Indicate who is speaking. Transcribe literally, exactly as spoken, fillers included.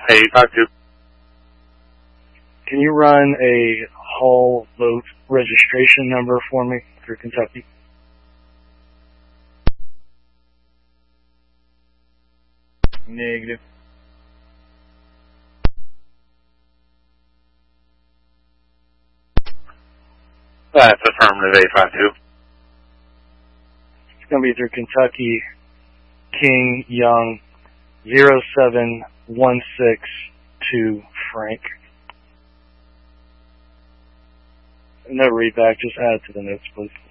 Speaker 1: eight five two.
Speaker 2: Can you run a Hall vote registration number for me through Kentucky? Negative.
Speaker 1: That's affirmative eight five two.
Speaker 2: It's going to be through Kentucky, King Young, zero seven one six two Frank. No readback, just add to the notes, please.